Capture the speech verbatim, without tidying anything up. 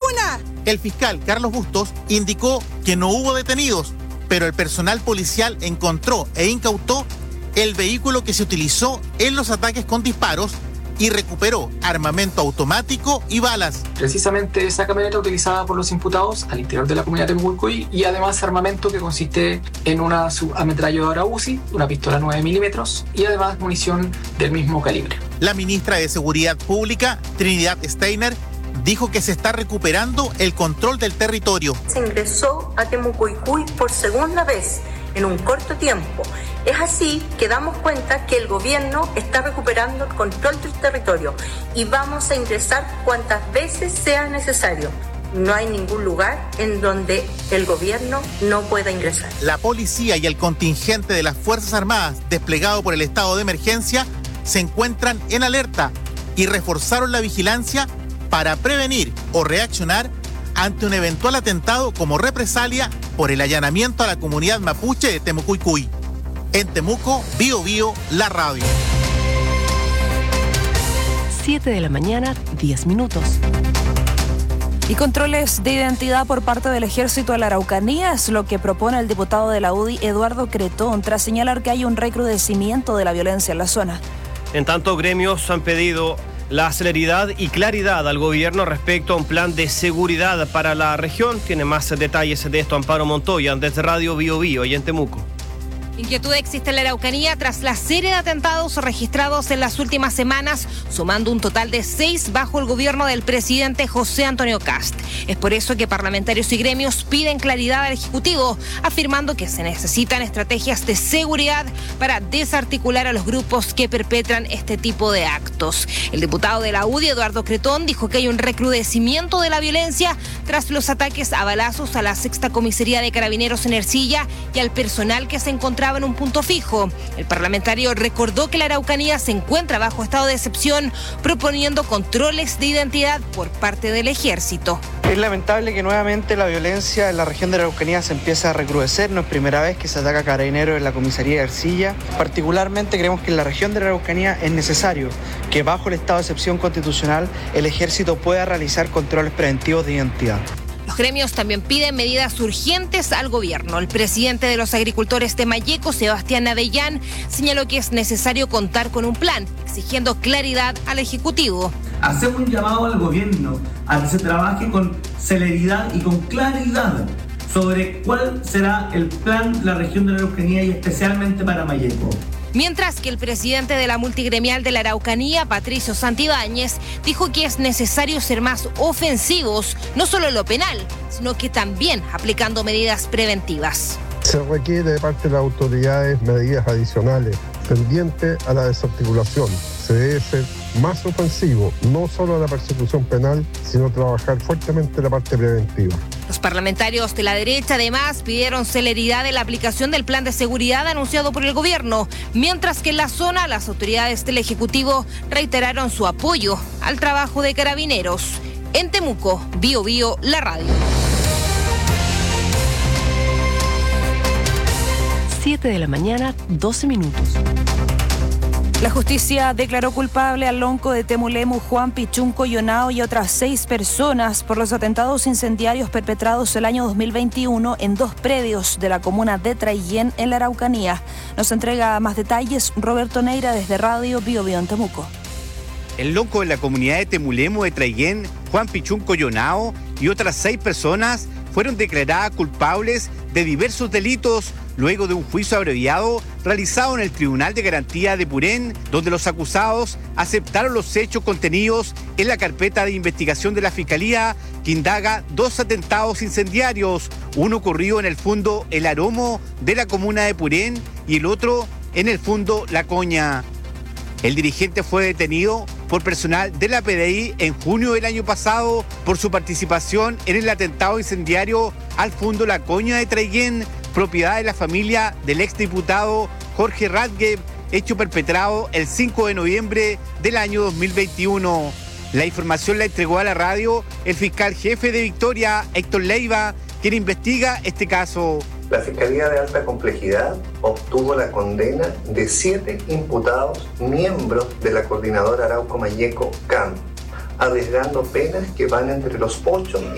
una. El fiscal Carlos Bustos indicó que no hubo detenidos, pero el personal policial encontró e incautó el vehículo que se utilizó en los ataques con disparos y recuperó armamento automático y balas. Precisamente esa camioneta utilizada por los imputados al interior de la comunidad de Temucuicui y además armamento que consiste en una subametralladora U Z I, una pistola nueve milímetros y además munición del mismo calibre. La ministra de Seguridad Pública, Trinidad Steiner, dijo que se está recuperando el control del territorio. Se ingresó a Temucuicui por segunda vez en un corto tiempo. Es así que damos cuenta que el gobierno está recuperando el control del territorio y vamos a ingresar cuantas veces sea necesario. No hay ningún lugar en donde el gobierno no pueda ingresar. La policía y el contingente de las Fuerzas Armadas desplegado por el estado de emergencia se encuentran en alerta y reforzaron la vigilancia para prevenir o reaccionar ante un eventual atentado como represalia por el allanamiento a la comunidad mapuche de Temucuicui. En Temuco, Bío Bío, la radio. siete de la mañana, diez minutos. Y controles de identidad por parte del Ejército de la Araucanía es lo que propone el diputado de la U D I, Eduardo Cretón, tras señalar que hay un recrudecimiento de la violencia en la zona. En tanto, gremios han pedido la celeridad y claridad al gobierno respecto a un plan de seguridad para la región. Tiene más detalles de esto Amparo Montoya desde Radio Bío Bío y en Temuco. Inquietud existe en la Araucanía tras la serie de atentados registrados en las últimas semanas, sumando un total de seis bajo el gobierno del presidente José Antonio Kast. Es por eso que parlamentarios y gremios piden claridad al Ejecutivo, afirmando que se necesitan estrategias de seguridad para desarticular a los grupos que perpetran este tipo de actos. El diputado de la U D I, Eduardo Cretón, dijo que hay un recrudecimiento de la violencia tras los ataques a balazos a la sexta comisaría de Carabineros en Ercilla y al personal que se encontraba en un punto fijo. El parlamentario recordó que la Araucanía se encuentra bajo estado de excepción, proponiendo controles de identidad por parte del ejército. Es lamentable que nuevamente la violencia en la región de la Araucanía se empiece a recrudecer. No es primera vez que se ataca a Carabineros en la comisaría de Ercilla. Particularmente creemos que en la región de la Araucanía es necesario que bajo el estado de excepción constitucional el ejército pueda realizar controles preventivos de identidad. Los gremios también piden medidas urgentes al gobierno. El presidente de los agricultores de Malleco, Sebastián Avellán, señaló que es necesario contar con un plan, exigiendo claridad al Ejecutivo. Hacemos un llamado al gobierno a que se trabaje con celeridad y con claridad sobre cuál será el plan de la región de la Araucanía y especialmente para Malleco. Mientras que el presidente de la multigremial de la Araucanía, Patricio Santibáñez, dijo que es necesario ser más ofensivos, no solo en lo penal, sino que también aplicando medidas preventivas. Se requiere de parte de las autoridades medidas adicionales pendientes a la desarticulación. Se debe ser más ofensivo, no solo a la persecución penal, sino trabajar fuertemente en la parte preventiva. Los parlamentarios de la derecha además pidieron celeridad en la aplicación del plan de seguridad anunciado por el gobierno, mientras que en la zona las autoridades del Ejecutivo reiteraron su apoyo al trabajo de Carabineros. En Temuco, Bío Bío, la radio. siete de la mañana, doce minutos. La justicia declaró culpable al lonco de Temulemu, Juan Pichunco Yonao y otras seis personas por los atentados incendiarios perpetrados el año dos mil veintiuno en dos predios de la comuna de Traillén en la Araucanía. Nos entrega más detalles Roberto Neira desde Radio Bío Bío en Temuco. El lonco de la comunidad de Temulemu de Traillén, Juan Pichunco Yonao y otras seis personas fueron declaradas culpables de diversos delitos luego de un juicio abreviado realizado en el Tribunal de Garantía de Purén, donde los acusados aceptaron los hechos contenidos en la carpeta de investigación de la Fiscalía que indaga dos atentados incendiarios, uno ocurrido en el Fundo El Aromo de la comuna de Purén y el otro en el Fundo La Coña. El dirigente fue detenido por personal de la P D I en junio del año pasado por su participación en el atentado incendiario al Fundo La Coña de Traillén, propiedad de la familia del exdiputado Jorge Radgue, hecho perpetrado el cinco de noviembre del año dos mil veintiuno. La información la entregó a la radio el fiscal jefe de Victoria, Héctor Leiva, quien investiga este caso. La Fiscalía de Alta Complejidad obtuvo la condena de siete imputados miembros de la Coordinadora Arauco Malleco C A M, arriesgando penas que van entre los ocho y